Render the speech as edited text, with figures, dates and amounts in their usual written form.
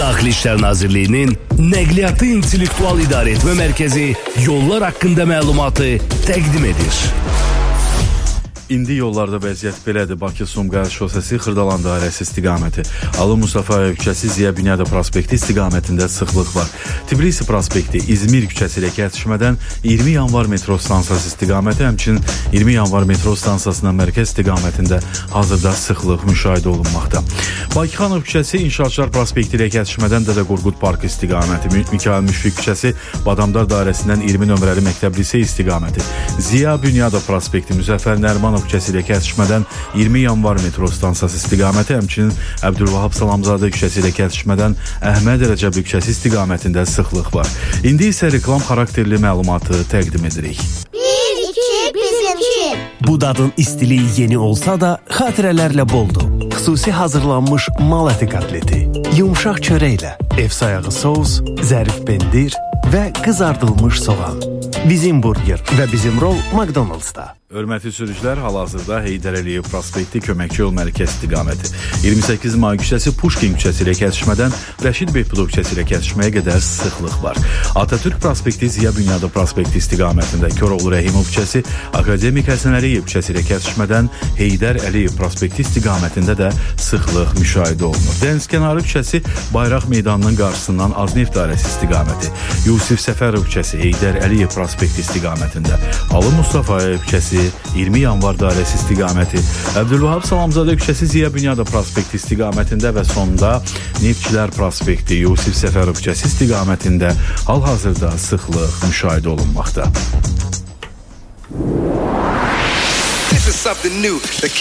Daxili İşlər Nazirliyinin Nəqliyyatı İntellektual İdarəetmə Mərkəzi yollar haqqında məlumatı təqdim edir. İndi yollarda vəziyyət belədir. Bakı-Sumqayıt şosesi Xırdalan dairəsi istiqaməti, Ali Mustafayev küçəsi Ziya Bünyadov prospekti istiqamətində sıxlıq var. Tbilisi prospekti İzmir küçəsi ilə kəsişmədən 20 yanvar metro stansiyası istiqaməti, həmçinin 20 yanvar metro stansiyasından mərkəz istiqamətində hazırda sıxlıq müşahidə olunmaqda. Bakıxanov küçəsi İnşaatçılar prospekti ilə kəsişmədən Dədə Qorqud parkı istiqaməti, Mikayıl Müşfiq küçəsi Badamdar dairəsindən 20 nömrəli məktəb lisey istiqaməti, Ziya Bünyadov prospekti Müzəffər Nərimanov küçəsi ilə kəsişmədən 20 yanvar metro stansiyası istiqaməti, həmçinin Əbdülvahab Salamzadə küçəsi ilə kəsişmədən Əhməd Rəcəbli küçəsi istiqamətində sıxlıq var. İndi isə reklam xarakterli məlumatı təqdim edirik. 1-2 bizimki. Bu dadın istiliyi yeni olsa da xatirələrlə boldur. Xüsusi hazırlanmış mal əti kotleti, yumşaq çörəklə, ev sayağı sous, zərif pendir və qızardılmış soğan. Bizim burger və bizim rol McDonald'sda. Hörmətli sürücülər, hal-hazırda Heydər Əliyev prospekti Köməkçi yol mərkəz istiqaməti, 28 may küçəsi Puşkin küçəsi ilə kəsişmədən Rəşid Behbudov küçəsi ilə kəsişməyə qədər sıxlıq var. Atatürk prospekti Ziya Bünyadov prospekti istiqamətində Köroğlu Rəhimov küçəsi, Akademik Həsən Əliyev küçəsi ilə kəsişmədən Heydər Əliyev prospekti istiqamətində də sıxlıq müşahidə olunur. Dənizkənarı küçəsi Bayraq meydanının qarşısından Azneft dairəsi istiqaməti, Yusif Səfərov küçəsi Heydər Əliyev prospekti istiqamətində, Ali Mustafayev küçəsi 20 yanvar dairəsi istiqaməti, Əbdülvahab Salamzadə küçəsi Ziya Bünyadov prospekti istiqamətində və sonda Neftçilər prospekti Yusif Səfərov küçəsi istiqamətində hal-hazırda sıxlıq müşahidə olunmaqda.